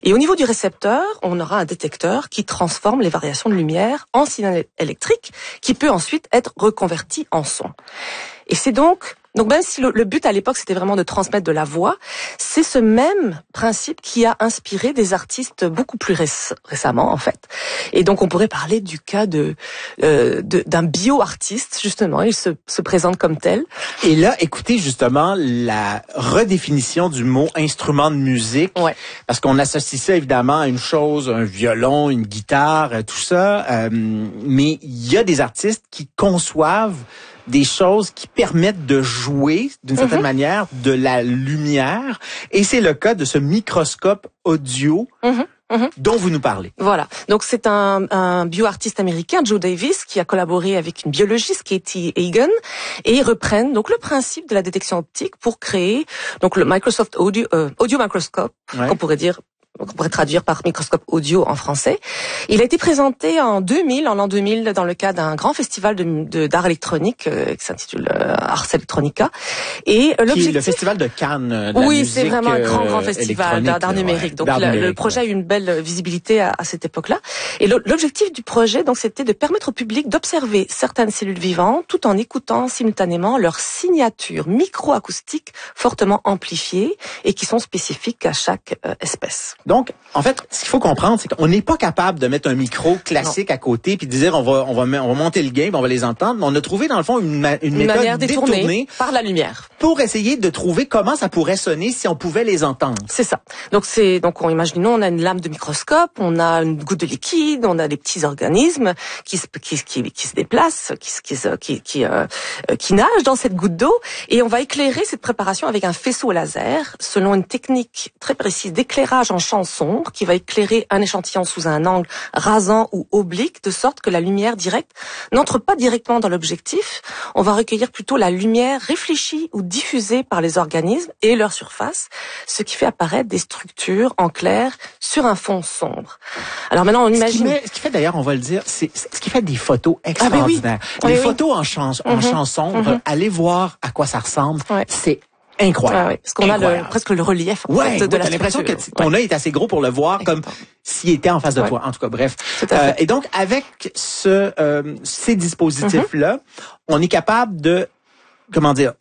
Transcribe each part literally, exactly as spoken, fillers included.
Et au niveau du récepteur, on aura un détecteur qui transforme les variations de lumière en signal électrique, qui peut ensuite être reconverti en son. Et c'est donc... Donc même si le, le but à l'époque c'était vraiment de transmettre de la voix, c'est ce même principe qui a inspiré des artistes beaucoup plus réc- récemment en fait. Et donc on pourrait parler du cas de, euh, de d'un bio-artiste justement, il se, se présente comme tel. Et là, écoutez justement la redéfinition du mot instrument de musique, ouais. parce qu'on associe ça évidemment à une chose, un violon, une guitare, tout ça, euh, mais il y a des artistes qui conçoivent des choses qui permettent de jouer, d'une certaine mm-hmm. manière, de la lumière. Et c'est le cas de ce microscope audio mm-hmm. Mm-hmm. dont vous nous parlez. Voilà. Donc, c'est un, un bioartiste américain, Joe Davis, qui a collaboré avec une biologiste, Katie Hagen, et ils reprennent donc le principe de la détection optique pour créer donc le Microsoft Audio, euh, Audio Microscope, ouais. qu'on pourrait dire on pourrait traduire par microscope audio en français. Il a été présenté en deux mille, en l'an deux mille, dans le cadre d'un grand festival de, de, d'art électronique euh, qui s'intitule euh, Ars Electronica. Et euh, l'objectif... Qui est le festival de Cannes. De la oui, musique, c'est vraiment un grand, grand euh, festival d'art, d'art numérique. Ouais, donc d'art la, numérique, le projet ouais. a eu une belle visibilité à, à cette époque-là. Et l'objectif du projet, donc, c'était de permettre au public d'observer certaines cellules vivantes tout en écoutant simultanément leurs signatures microacoustiques fortement amplifiées et qui sont spécifiques à chaque euh, espèce. Donc, en fait, ce qu'il faut comprendre, c'est qu'on n'est pas capable de mettre un micro classique non. à côté puis de dire on va on va on va monter le gain, on va les entendre. Mais on a trouvé dans le fond une, ma- une, une méthode manière détournée, détournée par la lumière pour essayer de trouver comment ça pourrait sonner si on pouvait les entendre. C'est ça. Donc c'est donc on imaginons on a une lame de microscope, on a une goutte de liquide, on a des petits organismes qui se qui qui, qui se déplacent, qui qui qui qui, euh, qui nagent dans cette goutte d'eau et on va éclairer cette préparation avec un faisceau laser selon une technique très précise d'éclairage en champ sombre qui va éclairer un échantillon sous un angle rasant ou oblique, de sorte que la lumière directe n'entre pas directement dans l'objectif. On va recueillir plutôt la lumière réfléchie ou diffusée par les organismes et leur surface, ce qui fait apparaître des structures en clair sur un fond sombre. Alors maintenant, on imagine... Ce qui, met, ce qui fait d'ailleurs, on va le dire, c'est ce qui fait des photos extraordinaires. Ah ben oui. Les oui, photos oui. en champ, en mm-hmm. champ sombre, mm-hmm. allez voir à quoi ça ressemble. Ouais. C'est incroyable. Ah oui, parce qu'on incroyable. a le, presque le relief en ouais, fait, de ouais, la t'as l'impression que ton ouais. œil est assez gros pour le voir comme s'il était en face de ouais. toi. En tout cas, bref. Euh, et donc, avec ce, euh, ces dispositifs-là, mm-hmm. on est capable de, comment dire,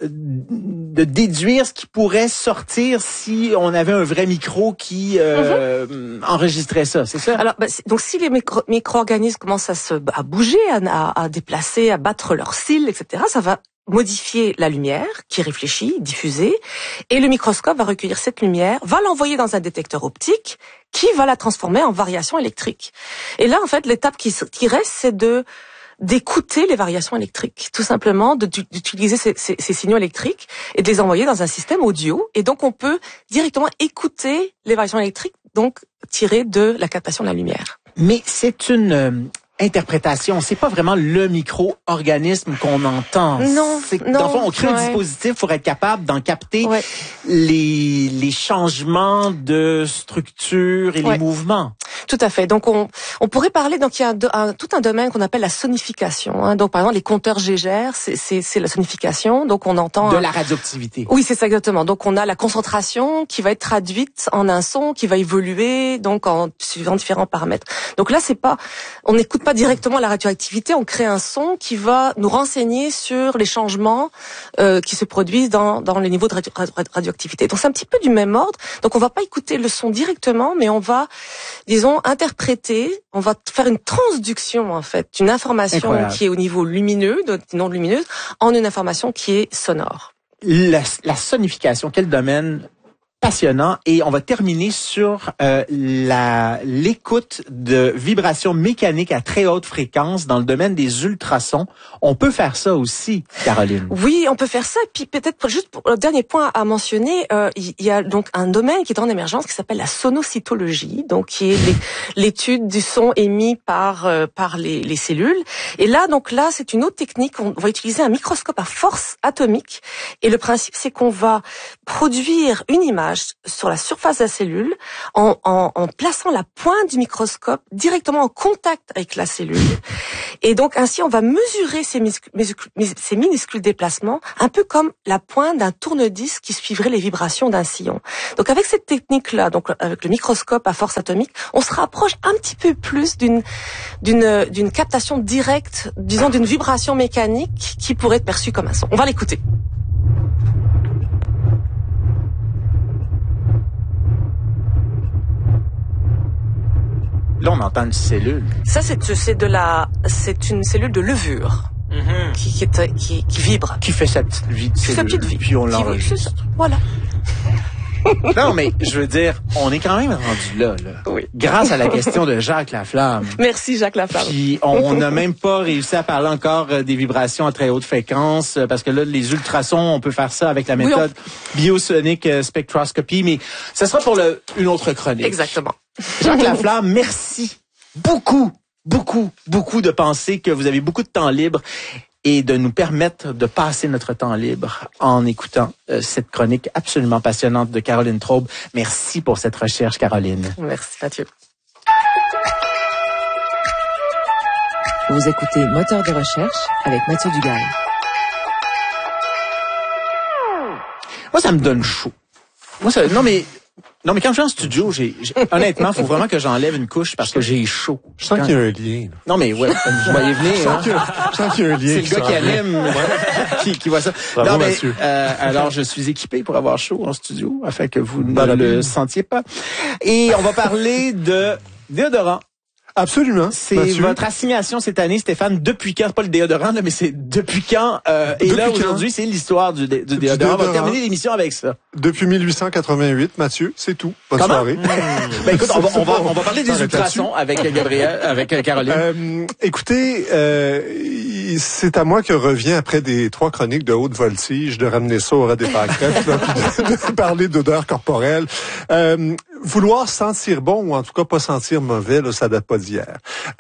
de déduire ce qui pourrait sortir si on avait un vrai micro qui euh, mm-hmm. enregistrait ça, c'est ça? Alors, bah, donc si les micro- micro-organismes commencent à se à bouger, à, à déplacer, à battre leurs cils, et cetera, ça va modifier la lumière qui est réfléchie, diffusée, et le microscope va recueillir cette lumière, va l'envoyer dans un détecteur optique qui va la transformer en variation électrique. Et là, en fait, l'étape qui, qui reste, c'est de d'écouter les variations électriques, tout simplement, de, d'utiliser ces, ces, ces signaux électriques et de les envoyer dans un système audio. Et donc, on peut directement écouter les variations électriques, donc tirées de la captation de la lumière. Mais c'est une... Euh... interprétation, c'est pas vraiment le micro-organisme qu'on entend. Non, c'est, non. Dans le fond, on crée ouais. un dispositif pour être capable d'en capter ouais. les les changements de structure et ouais. les mouvements. Tout à fait. Donc on on pourrait parler donc il y a un, un, tout un domaine qu'on appelle la sonification. Hein. Donc par exemple les compteurs Geiger, c'est c'est c'est la sonification. Donc on entend de un... la radioactivité. Oui, c'est ça exactement. Donc on a la concentration qui va être traduite en un son qui va évoluer donc en suivant différents paramètres. Donc là c'est pas on n'écoute pas directement la radioactivité, on crée un son qui va nous renseigner sur les changements euh, qui se produisent dans dans les niveaux de radio, radio, radioactivité. Donc c'est un petit peu du même ordre. Donc on va pas écouter le son directement, mais on va disons interpréter, on va faire une transduction en fait d'une information Incroyable. Qui est au niveau lumineux, non lumineuse, en une information qui est sonore. La, la sonification, quel domaine passionnant, et on va terminer sur euh, la l'écoute de vibrations mécaniques à très haute fréquence dans le domaine des ultrasons. On peut faire ça aussi, Caroline. Oui, on peut faire ça. Et puis peut-être juste pour le dernier point à mentionner, euh, il y a donc un domaine qui est en émergence qui s'appelle la sonocytologie, donc qui est l'étude du son émis par euh, par les, les cellules. Et là, donc là, c'est une autre technique. On va utiliser un microscope à force atomique. Et le principe, c'est qu'on va produire une image image sur la surface de la cellule en, en, en plaçant la pointe du microscope directement en contact avec la cellule. Et donc ainsi, on va mesurer ces, muscu- ces minuscules déplacements, un peu comme la pointe d'un tourne-disque qui suivrait les vibrations d'un sillon. Donc avec cette technique-là, donc avec le microscope à force atomique, on se rapproche un petit peu plus d'une d'une d'une captation directe, disons d'une vibration mécanique qui pourrait être perçue comme un son. On va l'écouter. Là, on entend une cellule. Ça, c'est, c'est de la, c'est une cellule de levure. Mm-hmm. Qui, qui, est, qui, qui vibre. Qui fait sa petite vie de cellule. Sa petite vie. Puis on l'enregistre. Voilà. Non, mais je veux dire, on est quand même rendu là, là. Oui. Grâce à la question de Jacques Laflamme. Merci, Jacques Laflamme. Puis on n'a même pas réussi à parler encore des vibrations à très haute fréquence, parce que là, les ultrasons, on peut faire ça avec la méthode oui, on... biosonic spectroscopy, mais ça sera pour le, une autre chronique. Exactement. Jacques Laflamme, merci beaucoup, beaucoup, beaucoup de penser que vous avez beaucoup de temps libre et de nous permettre de passer notre temps libre en écoutant euh, cette chronique absolument passionnante de Caroline Traube. Merci pour cette recherche, Caroline. Merci, Mathieu. Vous écoutez Moteur de recherche avec Mathieu Dugal. Moi, ça me donne chaud. Moi, ça, non, mais... Non, mais quand je suis en studio, j'ai, j'ai honnêtement, faut vraiment que j'enlève une couche parce que j'ai chaud. Je sens quand... qu'il y a un lien. Là. Non, mais ouais, je voyais venir. Je sens, hein. je sens qu'il y a un lien. C'est le gars qui anime, qui, qui voit ça. Bravo, non, mais Mathieu. Euh, alors, je suis équipé pour avoir chaud en studio, afin que vous ne Badabine. le sentiez pas. Et on va parler de déodorant. Absolument. C'est Mathieu. Votre assignation cette année, Stéphane. Depuis quand? Pas le déodorant, là, mais c'est depuis quand? Euh, et depuis là, quand? aujourd'hui, c'est l'histoire du, du, du déodorant. déodorant. On va terminer l'émission avec ça. Depuis mille huit cent quatre-vingt-huit, Mathieu, c'est tout. Bonne Comment? soirée. Mmh. Ben écoute, on va, on va, on va parler des ultrasons avec Gabriel, avec Caroline. Euh, écoutez, euh, c'est à moi que revient, après des trois chroniques de haute voltige, de ramener ça au ras des pâquerettes, là, puis de, de parler d'odeur corporelle. Euh, vouloir sentir bon, ou en tout cas pas sentir mauvais, là, ça date pas d'hier.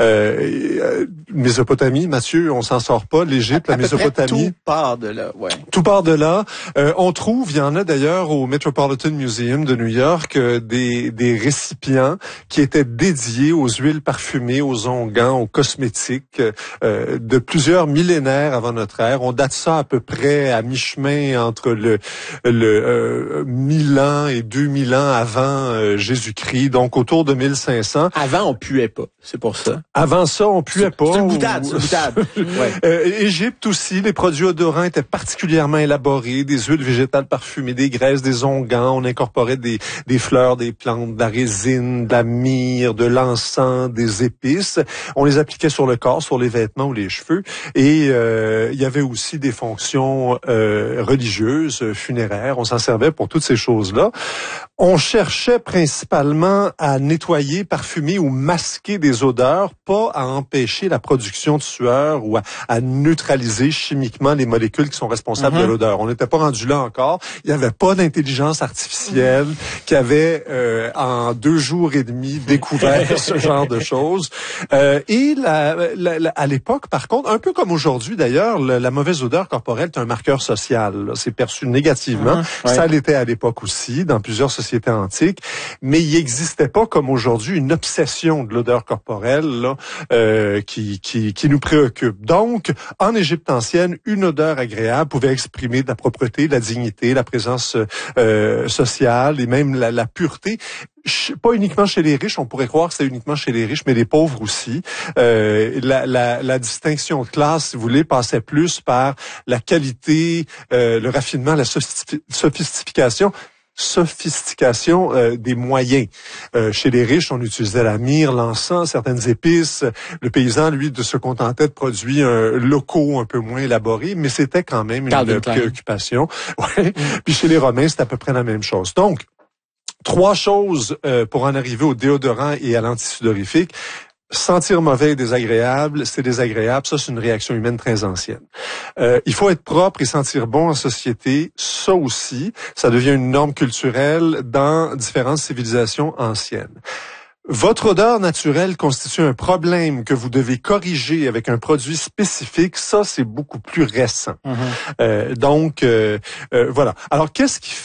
Euh, euh, Mésopotamie, Mathieu, on s'en sort pas. L'Égypte, la Mésopotamie. Tout part de là, ouais. Tout part de là. Euh, on trouve, il y en a d'ailleurs au Metropolitan Museum de New York, euh, des, des récipients qui étaient dédiés aux huiles parfumées, aux onguents, aux cosmétiques, euh, de plusieurs millénaires avant notre ère. On date ça à peu près à mi-chemin entre le, le euh, mille ans et deux mille ans avant euh, Jésus-Christ, donc autour de mille cinq cents. Avant, on puait pas, c'est pour ça. Avant ça, on puait pas. C'est une boutade, c'est une boutade. Ouais. Euh, Égypte aussi, les produits odorants étaient particulièrement élaborés, des huiles végétales parfumées, des graisses, des onguents. On incorporait des, des fleurs, des plantes, de la résine, de la myrrhe, de l'encens, des épices. On les appliquait sur le corps, sur les vêtements ou les cheveux. Et euh, il y avait aussi des fonctions euh, religieuses, funéraires. On s'en servait pour toutes ces choses-là. On cherchait principalement à nettoyer, parfumer ou masquer des odeurs, pas à empêcher la production de sueur ou à, à neutraliser chimiquement les molécules qui sont responsables mm-hmm. de l'odeur. On n'était pas rendu là encore. Il n'y avait pas d'intelligence artificielle mm. qui avait, euh, en deux jours et demi, découvert ce genre de choses. Euh, et la, la, la, à l'époque, par contre, un peu comme aujourd'hui d'ailleurs, la, la mauvaise odeur corporelle est un marqueur social. Là. C'est perçu négativement. Mm-hmm. Ouais. Ça l'était à l'époque aussi, dans plusieurs sociétés antiques, mais il n'existait pas comme aujourd'hui une obsession de l'odeur corporelle là, euh, qui, qui, qui nous préoccupe. Donc, en Égypte ancienne, une odeur agréable pouvait exprimer de la propreté, de la dignité, la présence euh, sociale et même la, la pureté. Pas uniquement chez les riches, on pourrait croire que c'est uniquement chez les riches, mais les pauvres aussi. Euh, la, la, la distinction de classe, si vous voulez, passait plus par la qualité, euh, le raffinement, la sophistication. sophistication euh, des moyens. Euh, chez les riches, on utilisait la myrrhe, l'encens, certaines épices. Le paysan, lui, de se contentait de produits euh, locaux un peu moins élaborés, mais c'était quand même une Calvin préoccupation. Ouais. Mm. Puis chez les Romains, c'est à peu près la même chose. Donc, trois choses euh, pour en arriver au déodorant et à l'antisudorifique. Sentir mauvais et désagréable, c'est désagréable. Ça, c'est une réaction humaine très ancienne. Euh, il faut être propre et sentir bon en société. Ça aussi, ça devient une norme culturelle dans différentes civilisations anciennes. Votre odeur naturelle constitue un problème que vous devez corriger avec un produit spécifique. Ça, c'est beaucoup plus récent. Mm-hmm. Euh, donc, euh, euh, voilà. Alors, qu'est-ce qui fait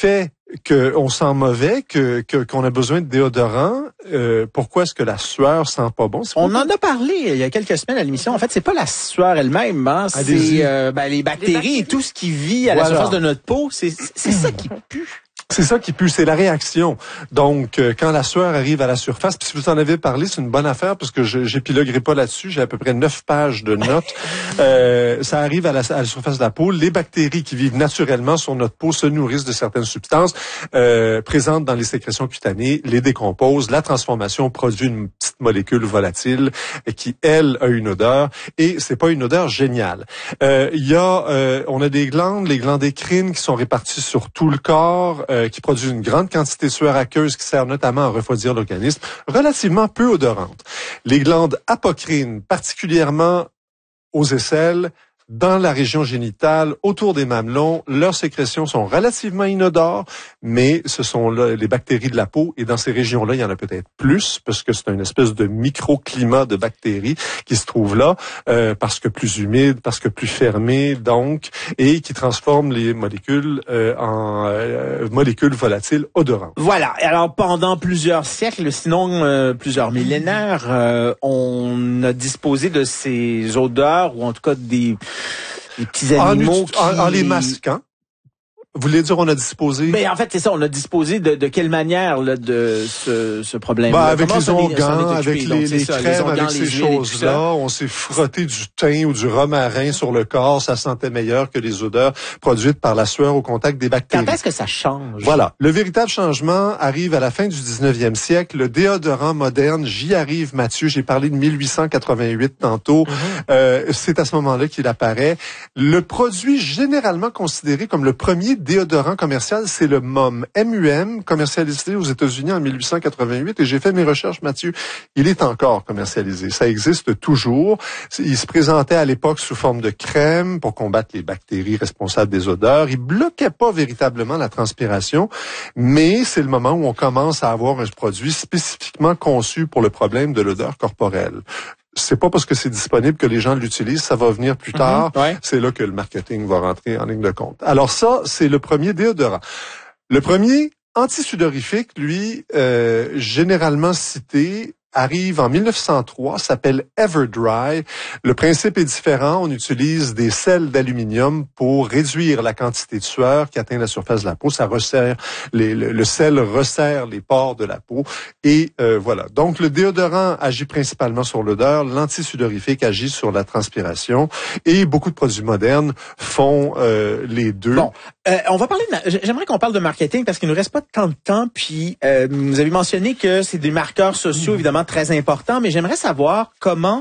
qu'on sent mauvais, que, que qu'on a besoin de déodorant. Euh, pourquoi est-ce que la sueur sent pas bon? On en a parlé il y a quelques semaines à l'émission. En fait, c'est pas la sueur elle-même, hein, c'est euh, ben, les, bactéries les bactéries et tout ce qui vit à voilà. la surface de notre peau. C'est c'est ça qui pue. C'est ça qui pue, c'est la réaction. Donc, euh, quand la sueur arrive à la surface, puis si vous en avez parlé, c'est une bonne affaire parce que je j'épiloguerai pas là-dessus. J'ai à peu près neuf pages de notes. euh, ça arrive à la, à la surface de la peau. Les bactéries qui vivent naturellement sur notre peau se nourrissent de certaines substances euh, présentes dans les sécrétions cutanées, les décomposent. La transformation produit une petite molécule volatile qui, elle, a une odeur et c'est pas une odeur géniale. Euh, il y a, euh, on a des glandes, les glandes écrines qui sont réparties sur tout le corps. Euh, qui produisent une grande quantité de sueur aqueuse qui sert notamment à refroidir l'organisme, relativement peu odorante. Les glandes apocrines, particulièrement aux aisselles, dans la région génitale, autour des mamelons, leurs sécrétions sont relativement inodores, mais ce sont là les bactéries de la peau, et dans ces régions-là, il y en a peut-être plus, parce que c'est une espèce de microclimat de bactéries qui se trouve là, euh, parce que plus humide, parce que plus fermé, donc, et qui transforme les molécules euh, en euh, molécules volatiles odorantes. Voilà. Alors, pendant plusieurs siècles, sinon euh, plusieurs millénaires, euh, on a disposé de ces odeurs, ou en tout cas des les petits animaux en, qui... en, en les masquant. Vous voulez dire on a disposé? Ben en fait c'est ça, on a disposé de, de quelle manière là, de ce, ce problème? Ben, avec les onguents, avec les, Donc, les ça, crèmes, les onguents, avec ces choses-là, on s'est frotté du thym ou du romarin sur le corps, ça sentait meilleur que les odeurs produites par la sueur au contact des bactéries. Quand est-ce que ça change? Voilà, le véritable changement arrive à la fin du dix-neuvième siècle. Le déodorant moderne, j'y arrive, Mathieu. J'ai parlé de mille huit cent quatre-vingt-huit tantôt. Mm-hmm. Euh, c'est à ce moment-là qu'il apparaît. Le produit généralement considéré comme le premier déodorant commercial, c'est le M U M. M U M, commercialisé aux États-Unis en mille huit cent quatre-vingt-huit. Et j'ai fait mes recherches, Mathieu. Il est encore commercialisé. Ça existe toujours. Il se présentait à l'époque sous forme de crème pour combattre les bactéries responsables des odeurs. Il bloquait pas véritablement la transpiration, mais c'est le moment où on commence à avoir un produit spécifiquement conçu pour le problème de l'odeur corporelle. C'est pas parce que c'est disponible que les gens l'utilisent, ça va venir plus tard. Mm-hmm, ouais. C'est là que le marketing va rentrer en ligne de compte. Alors ça, c'est le premier déodorant. Le premier antisudorifique, lui, euh, généralement cité, arrive en mille neuf cent trois, s'appelle Everdry. Le principe est différent. On utilise des sels d'aluminium pour réduire la quantité de sueur qui atteint la surface de la peau. Ça resserre, les, le, le sel resserre les pores de la peau. Et euh, voilà. Donc, le déodorant agit principalement sur l'odeur. L'antisudorifique agit sur la transpiration. Et beaucoup de produits modernes font euh, les deux. Bon, euh, on va parler de... J'aimerais qu'on parle de marketing parce qu'il nous reste pas tant de temps. Puis, euh, vous avez mentionné que c'est des marqueurs sociaux, mmh. évidemment, très important, mais j'aimerais savoir comment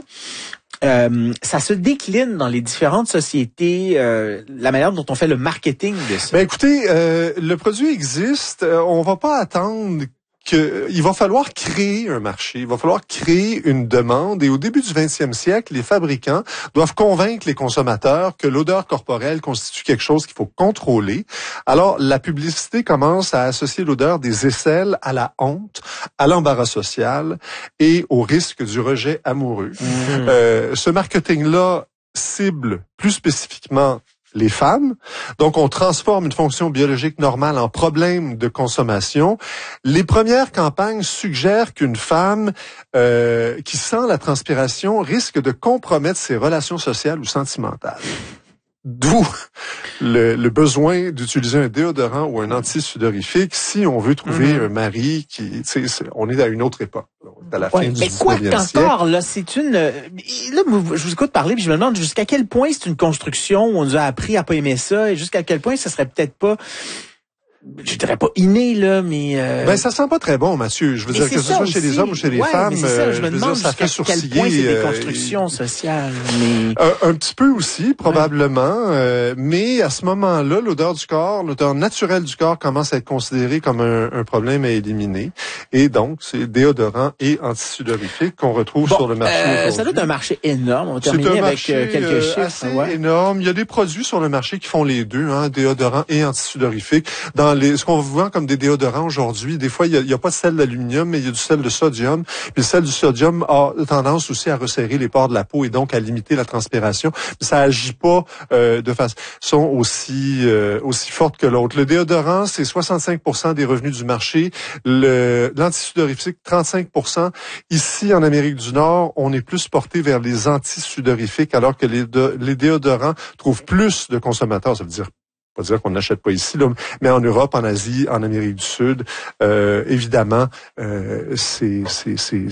euh, ça se décline dans les différentes sociétés, euh, la manière dont on fait le marketing de ça. Ben écoutez, euh, le produit existe, euh, on va pas attendre que il va falloir créer un marché, il va falloir créer une demande et au début du vingtième siècle, les fabricants doivent convaincre les consommateurs que l'odeur corporelle constitue quelque chose qu'il faut contrôler. Alors, la publicité commence à associer l'odeur des aisselles à la honte, à l'embarras social et au risque du rejet amoureux. Mmh. Euh, ce marketing-là cible plus spécifiquement les femmes. Donc, on transforme une fonction biologique normale en problème de consommation. Les premières campagnes suggèrent qu'une femme euh, qui sent la transpiration risque de compromettre ses relations sociales ou sentimentales. D'où le, le besoin d'utiliser un déodorant ou un antisudorifique si on veut trouver mmh. un mari qui, tu sais, on est à une autre époque. À la ouais, fin du mais quoi qu'encore, là, c'est une... Là, je vous écoute parler, puis je me demande jusqu'à quel point c'est une construction où on nous a appris à pas aimer ça, et jusqu'à quel point ça serait peut-être pas... Je dirais pas inné, là, mais... Euh... Ben, ça sent pas très bon, Mathieu. Je veux mais dire, que ce soit aussi. Chez les hommes ou chez les ouais, femmes, ça, je, me je veux demande dire, ça fait sourciller. Quel point c'est des constructions euh, sociales, mais... Un, un petit peu aussi, probablement, ouais. euh, mais à ce moment-là, l'odeur du corps, l'odeur naturelle du corps commence à être considérée comme un, un problème à éliminer. Et donc, c'est déodorant et antisudorifique qu'on retrouve bon, sur le marché euh, ça doit être un marché énorme. On va terminer avec euh, quelques euh, chiffres. Assez ouais. énorme. Il y a des produits sur le marché qui font les deux, hein, déodorant et antisudorifique. Dans dans les, ce qu'on vend comme des déodorants aujourd'hui, des fois, il y a, il y a pas de sel d'aluminium, mais il y a du sel de sodium. Puis le sel du sodium a tendance aussi à resserrer les pores de la peau et donc à limiter la transpiration. Mais ça agit pas euh, de façon aussi euh, aussi forte que l'autre. Le déodorant, c'est soixante-cinq pour cent des revenus du marché. Le l'antisudorifique, trente-cinq pour cent. Ici, en Amérique du Nord, on est plus porté vers les antisudorifiques, alors que les, de, les déodorants trouvent plus de consommateurs. Ça veut dire pas dire qu'on n'achète pas ici, là, mais en Europe, en Asie, en Amérique du Sud, euh, évidemment, euh, c'est, c'est, c'est,